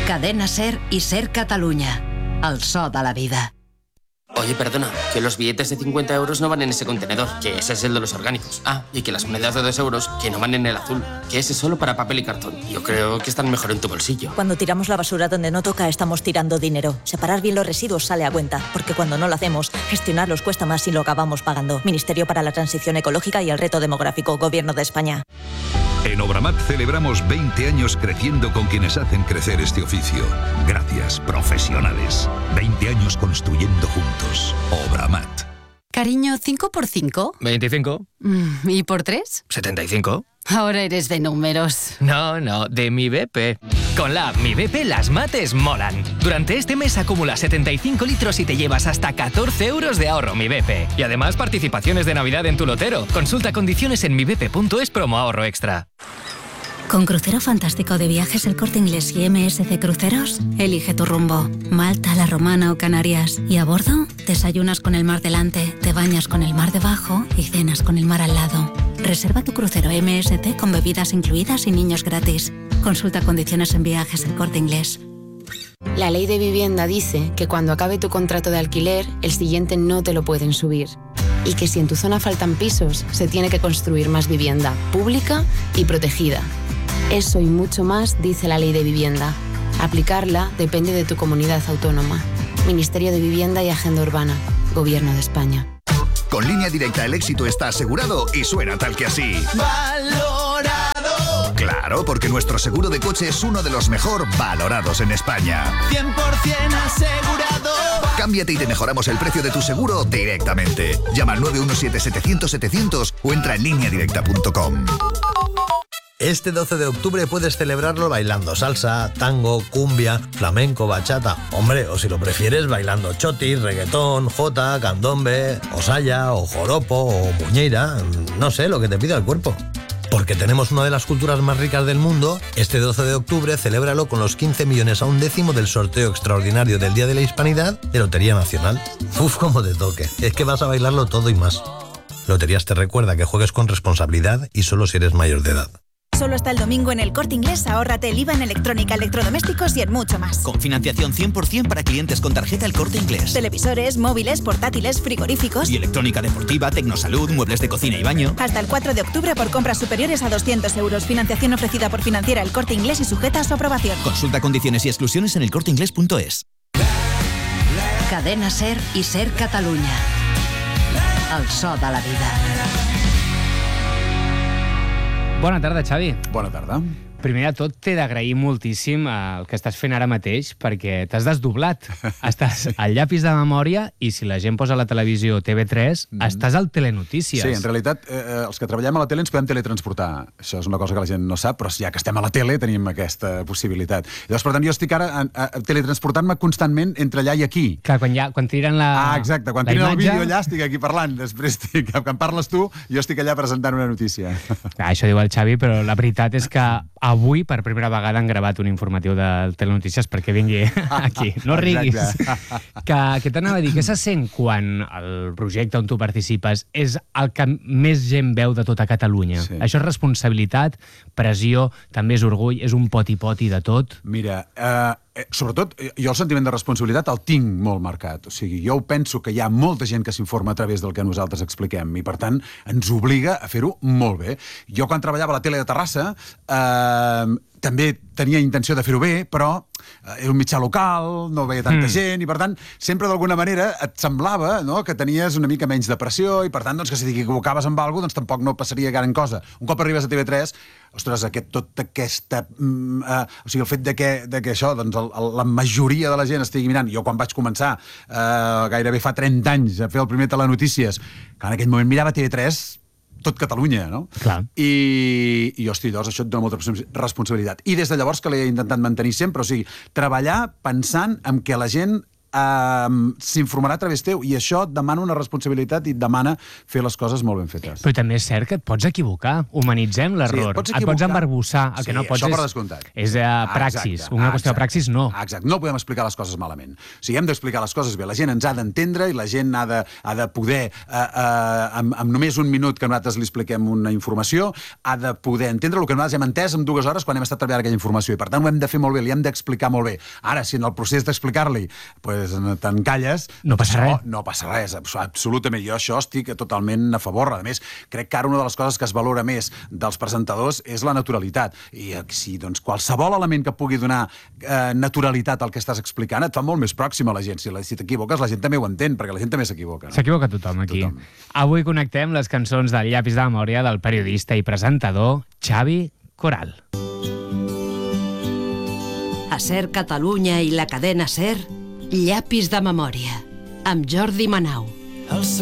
Cadena SER y SER Catalunya. El so de la vida. Oye, perdona, que los billetes de 50 euros no van en ese contenedor, que ese es el de los orgánicos. Ah, y que las monedas de 2 euros, que no van en el azul, que ese es solo para papel y cartón. Yo creo que están mejor en tu bolsillo. Cuando tiramos la basura donde no toca, estamos tirando dinero. Separar bien los residuos sale a cuenta, porque cuando no lo hacemos, gestionarlos cuesta más y lo acabamos pagando. Ministerio para la Transición Ecológica y el Reto Demográfico, Gobierno de España. En Obramat celebramos 20 años creciendo con quienes hacen crecer este oficio. Gracias, profesionales. 20 años construyendo juntos. Obramat. Cariño, ¿5 por 5? 25. ¿Y por 3? 75. Ahora eres de números. No, de mi BP. Con la app Mi BP las mates molan. Durante este mes acumula 75 litros y te llevas hasta 14 euros de ahorro Mi BP. Y además participaciones de Navidad en tu lotero. Consulta condiciones en mibp.es promo ahorro extra. Con Crucero Fantástico de Viajes El Corte Inglés y MSC Cruceros, elige tu rumbo. Malta, La Romana o Canarias. Y a bordo, desayunas con el mar delante, te bañas con el mar debajo y cenas con el mar al lado. Reserva tu crucero MSC con bebidas incluidas y niños gratis. Consulta condiciones en Viajes El Corte Inglés. La ley de vivienda dice que cuando acabe tu contrato de alquiler, el siguiente no te lo pueden subir. Y que si en tu zona faltan pisos, se tiene que construir más vivienda, pública y protegida. Eso y mucho más dice la ley de vivienda. Aplicarla depende de tu comunidad autónoma. Ministerio de Vivienda y Agenda Urbana. Gobierno de España. Con Línea Directa el éxito está asegurado y suena tal que así. ¡Valorado! Claro, porque nuestro seguro de coche es uno de los mejor valorados en España. 100% asegurado. Cámbiate y te mejoramos el precio de tu seguro directamente. Llama al 917-700-700 o entra en lineadirecta.com. Este 12 de octubre puedes celebrarlo bailando salsa, tango, cumbia, flamenco, bachata. Hombre, o si lo prefieres, bailando chotis, reggaetón, jota, candombe, o saya, o joropo, o muñeira. No sé, lo que te pida el cuerpo. Porque tenemos una de las culturas más ricas del mundo, este 12 de octubre celébralo con los 15 millones a un décimo del sorteo extraordinario del Día de la Hispanidad de Lotería Nacional. Uf, como te toque. Es que vas a bailarlo todo y más. Loterías te recuerda que juegues con responsabilidad y solo si eres mayor de edad. Solo hasta el domingo en El Corte Inglés, ahórrate el IVA en electrónica, electrodomésticos y en mucho más. Con financiación 100% para clientes con tarjeta El Corte Inglés. Televisores, móviles, portátiles, frigoríficos. Y electrónica deportiva, tecnosalud, muebles de cocina y baño. Hasta el 4 de octubre por compras superiores a 200 euros. Financiación ofrecida por Financiera El Corte Inglés y sujeta a su aprobación. Consulta condiciones y exclusiones en elcorteinglés.es. Cadena SER i SER Catalunya. El so de la vida. Bona tarda, Xavi. Bona tarda. Primer de tot, t'he d'agrair moltíssim el que estàs fent ara mateix, perquè t'has desdoblat. Estàs al llapis de memòria i si la gent posa a la televisió TV3, estàs al Telenotícies. Sí, en realitat, els que treballem a la tele ens podem teletransportar. Això és una cosa que la gent no sap, però ja que estem a la tele tenim aquesta possibilitat. Llavors, per tant, jo estic ara teletransportant-me constantment entre allà i aquí. Clar, quan tiren la Ah, exacte, quan tiren el vídeo allà estic aquí parlant, després que em parles tu, jo estic allà presentant una notícia. Clar, això diu el Xavi, però la veritat és que avui, per primera vegada, han gravat un informatiu del Telenotícies perquè vingui aquí. No riguis. Què t'anava a dir? Què se sent quan el projecte on tu participes és el que més gent veu de tota Catalunya? Sí. Això és responsabilitat, pressió, també és orgull, és un poti-poti de tot? Mira, sobretot, jo el sentiment de responsabilitat el tinc molt marcat. O sigui, jo penso que hi ha molta gent que s'informa a través del que nosaltres expliquem i, per tant, ens obliga a fer-ho molt bé. Jo, quan treballava a la tele de Terrassa, també tenia intenció de fer-ho bé, però era un mitjà local, no veia tanta gent, i per tant, sempre d'alguna manera et semblava, no?, que tenies una mica menys de pressió, i per tant, doncs, que si t'equivocaves amb alguna cosa, doncs tampoc no passaria gran cosa. Un cop arribes a TV3, ostres, tota aquesta... o sigui, el fet de que això, doncs, la majoria de la gent estigui mirant. Jo, quan vaig començar, gairebé fa 30 anys, a fer el primer Telenotícies, que en aquell moment mirava TV3 tot Catalunya, no? Clar. I hosti, doncs això et dona molta responsabilitat. I des de llavors que l'he intentat mantenir sempre, o sigui, treballar pensant en que la gent s'informarà a través teu, i això demana una responsabilitat i demana fer les coses molt ben fetes. Però també és cert que et pots equivocar. Humanitzem l'error. Et pots embarbussar. El que no pots això per descomptat. És praxis. Una qüestió de praxis, no. Exacte. No podem explicar les coses malament. O sigui, hem d'explicar les coses bé. La gent ens ha d'entendre i la gent ha de poder, amb només un minut que nosaltres li expliquem una informació, ha de poder entendre el que nosaltres hem entès en 2 hores quan hem estat treballant aquella informació. I per tant ho hem de fer molt bé, li hem d'explicar molt bé. Ara, si en el procés d'explicar-li t'encalles, no passa res. No passa res, absolutament. Jo això estic totalment a favor. A més, crec que ara una de les coses que es valora més dels presentadors és la naturalitat. I si qualsevol element que pugui donar naturalitat al que estàs explicant et fa molt més pròxim a la gent. Si t'equivoques, la gent també ho entén, perquè la gent també s'equivoca. No? S'equivoca tothom aquí. Avui connectem les cançons del Llapis de memòria del periodista i presentador Xavi Coral. A SER Catalunya i la cadena SER, Llapis de memòria, amb Jordi Manau.